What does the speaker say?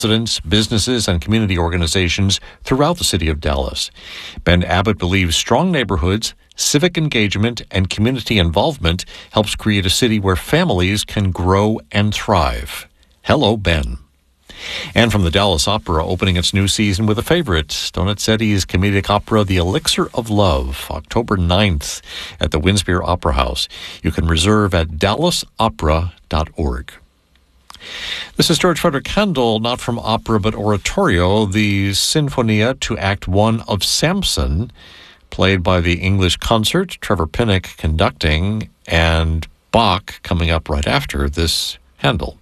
residents, businesses, and community organizations throughout the city of Dallas. Ben Abbott believes strong neighborhoods, civic engagement, and community involvement helps create a city where families can grow and thrive. Hello, Ben. And from the Dallas Opera, opening its new season with a favorite, Donizetti's comedic opera, The Elixir of Love, October 9th at the Winspear Opera House. You can reserve at dallasopera.org. This is George Frederick Handel, not from opera but oratorio, the Sinfonia to Act 1 of Samson, played by the English Concert, Trevor Pinnock conducting, and Bach coming up right after this Handel.